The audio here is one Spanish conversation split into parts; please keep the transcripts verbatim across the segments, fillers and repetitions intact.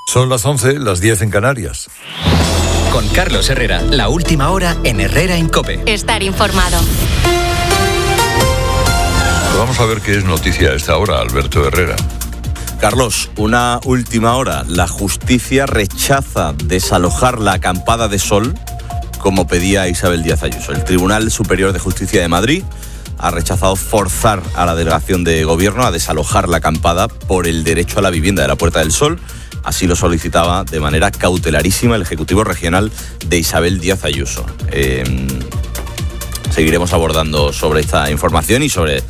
Son las once, las diez en Canarias. Con Carlos Herrera, la última hora en Herrera en COPE. Estar informado. Vamos a ver qué es noticia a esta hora, Alberto Herrera. Carlos, una última hora. La justicia rechaza desalojar la acampada de Sol como pedía Isabel Díaz Ayuso. El Tribunal Superior de Justicia de Madrid ha rechazado forzar a la delegación de gobierno a desalojar la acampada por el derecho a la vivienda de la Puerta del Sol. Así lo solicitaba de manera cautelarísima el Ejecutivo Regional de Isabel Díaz Ayuso. Eh, seguiremos abordando sobre esta información y sobre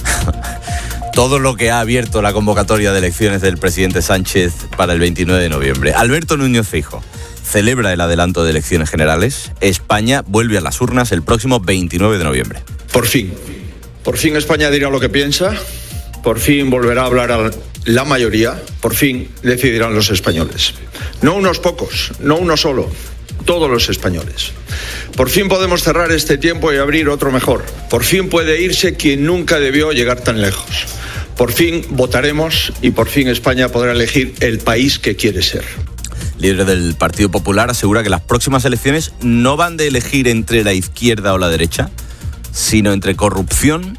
todo lo que ha abierto la convocatoria de elecciones del presidente Sánchez para el veintinueve de noviembre. Alberto Núñez Feijóo celebra el adelanto de elecciones generales. España vuelve a las urnas el próximo veintinueve de noviembre. Por fin, por fin España dirá lo que piensa, por fin volverá a hablar a la mayoría, por fin decidirán los españoles. No unos pocos, no uno solo, todos los españoles. Por fin podemos cerrar este tiempo y abrir otro mejor. Por fin puede irse quien nunca debió llegar tan lejos. Por fin votaremos y por fin España podrá elegir el país que quiere ser. Líder del Partido Popular asegura que las próximas elecciones no van de elegir entre la izquierda o la derecha, sino entre corrupción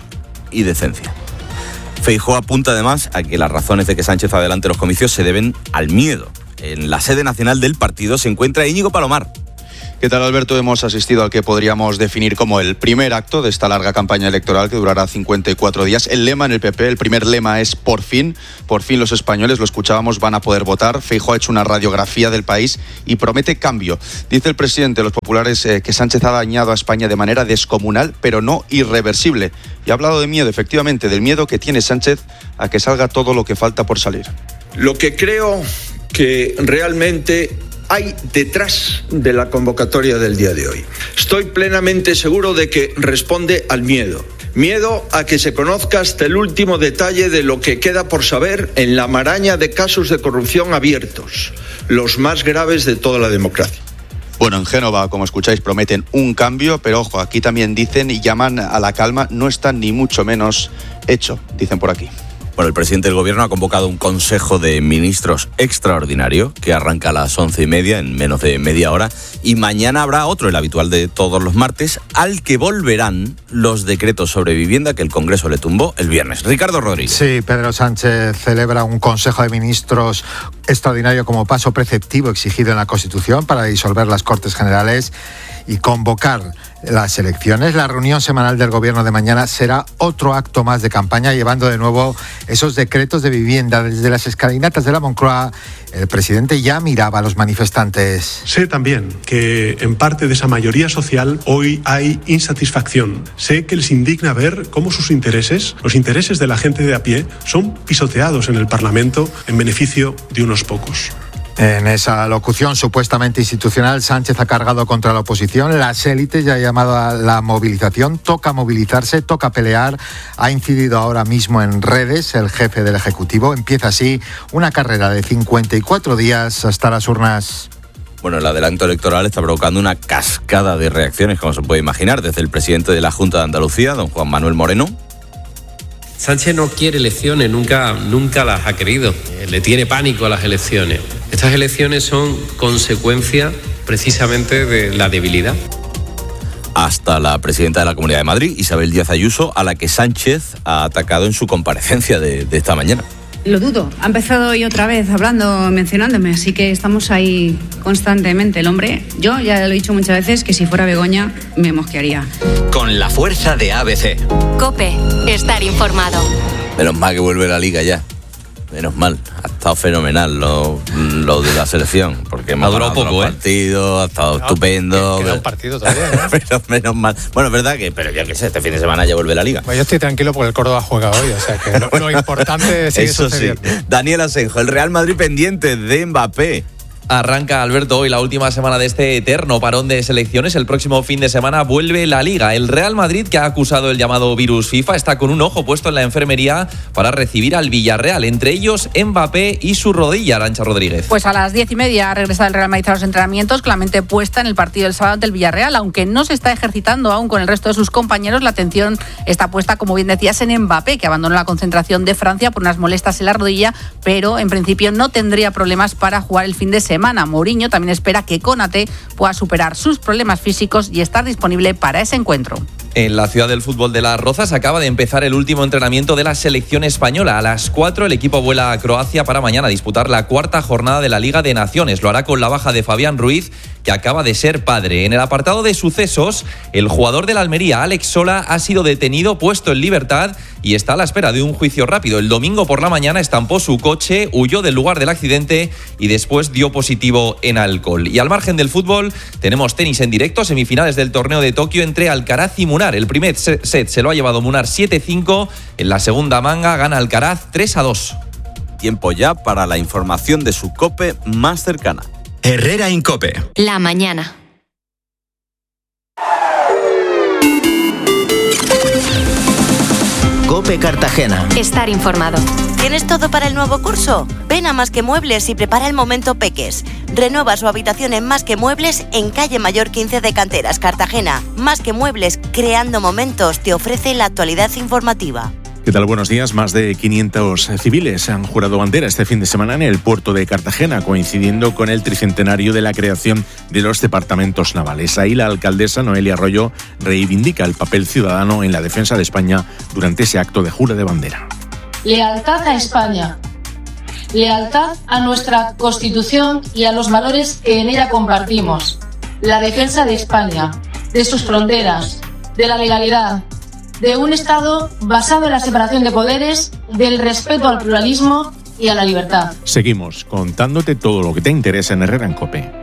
y decencia. Feijóo apunta además a que las razones de que Sánchez adelante los comicios se deben al miedo. En la sede nacional del partido se encuentra Íñigo Palomar. ¿Qué tal, Alberto? Hemos asistido al que podríamos definir como el primer acto de esta larga campaña electoral que durará cincuenta y cuatro días. El lema en el P P, el primer lema es por fin, por fin los españoles, lo escuchábamos, van a poder votar. Feijóo ha hecho una radiografía del país y promete cambio. Dice el presidente de los populares eh, que Sánchez ha dañado a España de manera descomunal, pero no irreversible. Y ha hablado de miedo, efectivamente, del miedo que tiene Sánchez a que salga todo lo que falta por salir. Lo que creo que realmente hay detrás de la convocatoria del día de hoy. Estoy plenamente seguro de que responde al miedo. Miedo a que se conozca hasta el último detalle de lo que queda por saber en la maraña de casos de corrupción abiertos, los más graves de toda la democracia. Bueno, en Génova, como escucháis, prometen un cambio, pero ojo, aquí también dicen y llaman a la calma, no está ni mucho menos hecho, dicen por aquí. Bueno, el presidente del gobierno ha convocado un consejo de ministros extraordinario que arranca a las once y media, en menos de media hora, y mañana habrá otro, el habitual de todos los martes, al que volverán los decretos sobre vivienda que el Congreso le tumbó el viernes. Ricardo Rodríguez. Sí, Pedro Sánchez celebra un consejo de ministros extraordinario como paso preceptivo exigido en la Constitución para disolver las Cortes Generales y convocar las elecciones. La reunión semanal del gobierno de mañana será otro acto más de campaña, llevando de nuevo esos decretos de vivienda. Desde las escalinatas de la Moncloa, el presidente ya miraba a los manifestantes. Sé también que en parte de esa mayoría social hoy hay insatisfacción. Sé que les indigna ver cómo sus intereses, los intereses de la gente de a pie, son pisoteados en el Parlamento en beneficio de unos pocos. En esa locución supuestamente institucional, Sánchez ha cargado contra la oposición. Las élites ya han llamado a la movilización. Toca movilizarse, toca pelear. Ha incidido ahora mismo en redes el jefe del Ejecutivo. Empieza así una carrera de cincuenta y cuatro días hasta las urnas. Bueno, el adelanto electoral está provocando una cascada de reacciones, como se puede imaginar, desde el presidente de la Junta de Andalucía, don Juan Manuel Moreno. Sánchez no quiere elecciones, nunca, nunca las ha querido. Le tiene pánico a las elecciones. Estas elecciones son consecuencia precisamente de la debilidad. Hasta la presidenta de la Comunidad de Madrid, Isabel Díaz Ayuso, a la que Sánchez ha atacado en su comparecencia de, de esta mañana. Lo dudo. Ha empezado hoy otra vez hablando, mencionándome, así que estamos ahí constantemente. El hombre, yo ya lo he dicho muchas veces, que si fuera Begoña me mosquearía. Con la fuerza de A B C. COPE, estar informado. Menos mal que vuelve la Liga ya. Menos mal. Ha estado fenomenal lo, lo de la selección, porque hemos ganado poco, los partidos, ¿eh? Ha estado no, estupendo. Queda un partido todavía, ¿no? Pero menos mal. Bueno, es verdad que, pero yo qué sé, este fin de semana ya vuelve la Liga. Pues yo estoy tranquilo porque el Córdoba juega hoy, o sea que lo, lo importante sigue Eso sucediendo. Sí. Daniel Asenjo, el Real Madrid pendiente de Mbappé. Arranca, Alberto, hoy la última semana de este eterno parón de selecciones. El próximo fin de semana vuelve la Liga. El Real Madrid, que ha acusado el llamado virus FIFA, está con un ojo puesto en la enfermería para recibir al Villarreal. Entre ellos, Mbappé y su rodilla, Arantxa Rodríguez. Pues a las diez y media ha regresado el Real Madrid a los entrenamientos, con la mente puesta en el partido del sábado ante el Villarreal. Aunque no se está ejercitando aún con el resto de sus compañeros, la atención está puesta, como bien decías, en Mbappé, que abandonó la concentración de Francia por unas molestias en la rodilla, pero en principio no tendría problemas para jugar el fin de semana. Mourinho también espera que Konaté pueda superar sus problemas físicos y estar disponible para ese encuentro. En la ciudad del fútbol de Las Rozas acaba de empezar el último entrenamiento de la selección española. A las cuatro el equipo vuela a Croacia para mañana disputar la cuarta jornada de la Liga de Naciones. Lo hará con la baja de Fabián Ruiz, que acaba de ser padre. En el apartado de sucesos, el jugador de la Almería, Alex Sola, ha sido detenido, puesto en libertad y está a la espera de un juicio rápido. El domingo por la mañana estampó su coche, huyó del lugar del accidente y después dio positivo en alcohol. Y al margen del fútbol, tenemos tenis en directo, semifinales del torneo de Tokio entre Alcaraz y Munar. El primer set se lo ha llevado Munar siete cinco, en la segunda manga gana Alcaraz tres a dos. Tiempo ya para la información de su COPE más cercana. Herrera Incope. La mañana. Cope Cartagena. Estar informado. ¿Tienes todo para el nuevo curso? Ven a Más que Muebles y prepara el momento Peques. Renueva su habitación en Más que Muebles en calle Mayor quince de Canteras, Cartagena. Más que Muebles, creando momentos, te ofrece la actualidad informativa. ¿Qué tal? Buenos días. Más de quinientos civiles han jurado bandera este fin de semana en el puerto de Cartagena, coincidiendo con el tricentenario de la creación de los departamentos navales. Ahí la alcaldesa Noelia Arroyo reivindica el papel ciudadano en la defensa de España durante ese acto de jura de bandera. Lealtad a España, lealtad a nuestra Constitución y a los valores que en ella compartimos. La defensa de España, de sus fronteras, de la legalidad, de un Estado basado en la separación de poderes, del respeto al pluralismo y a la libertad. Seguimos contándote todo lo que te interesa en Herrera en COPE.